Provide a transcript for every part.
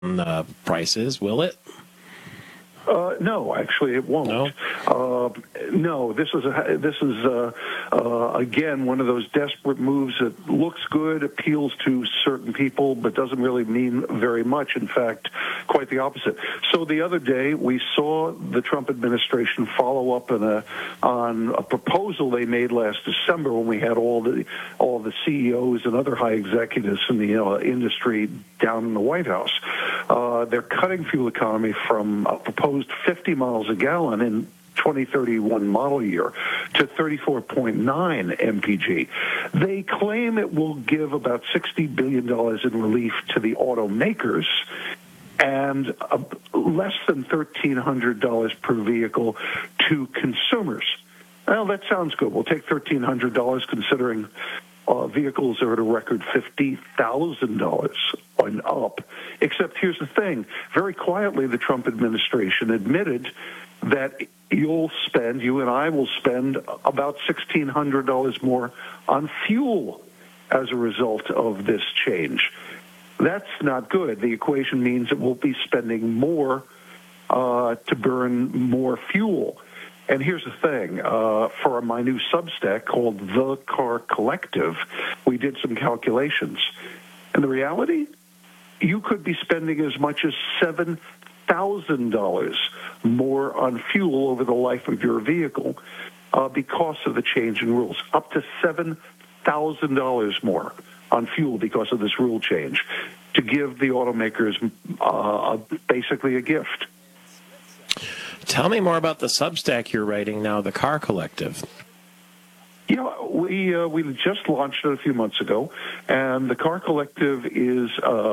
prices, will it? No, actually, it won't. No, this is again one of those desperate moves that looks good, appeals to certain people, but doesn't really mean very much. In fact, quite the opposite. So the other day, we saw the Trump administration follow up on a proposal they made last December when we had all the CEOs and other high executives in the industry down in the White House. They're cutting fuel economy from a proposed 50 miles a gallon in 2031 model year to 34.9 mpg. They claim it will give about $60 billion in relief to the automakers and less than $1,300 per vehicle to consumers. Well, that sounds good. We'll take $1,300 considering vehicles are at a record $50,000 and up. Except here's the thing. Very quietly, the Trump administration admitted that you and I will spend about $1,600 more on fuel as a result of this change. That's not good. The equation means that we'll be spending more to burn more fuel. And here's the thing. For my new Substack called The Car Collective, we did some calculations. And the reality, you could be spending as much as $7,000 more on fuel over the life of your vehicle because of the change in rules. Up to $7,000 more on fuel because of this rule change to give the automakers basically a gift. Tell me more about the Substack you're writing now, The Car Collective. You know, we just launched it a few months ago, and the Car Collective is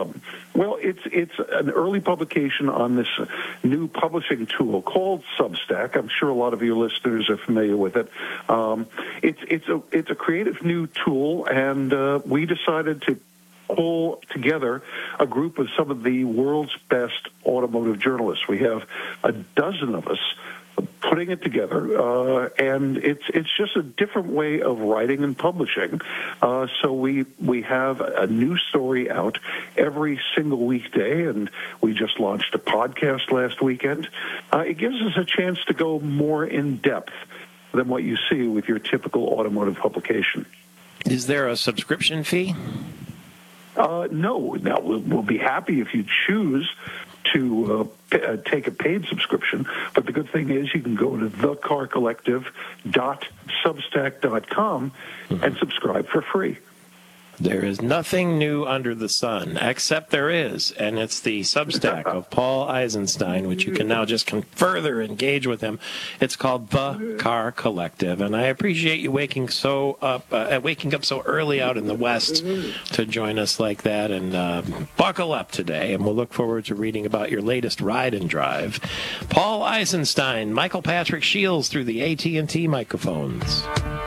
it's an early publication on this new publishing tool called Substack. I'm sure a lot of your listeners are familiar with it. It's a creative new tool, and we decided to pull together a group of some of the world's best automotive journalists. We have a dozen of us putting it together, and it's just a different way of writing and publishing. So we have a new story out every single weekday, and we just launched a podcast last weekend. It gives us a chance to go more in depth than what you see with your typical automotive publication. Is there a subscription fee? No. Now, we'll be happy if you choose to take a paid subscription, but the good thing is you can go to thecarcollective.substack.com and subscribe for free. There is nothing new under the sun, except there is, and it's the Substack of Paul Eisenstein, which you can now just further engage with him. It's called The Car Collective, and I appreciate you waking up so early out in the West to join us like that, and buckle up today, and we'll look forward to reading about your latest ride and drive. Paul Eisenstein, Michael Patrick Shields through the AT&T microphones.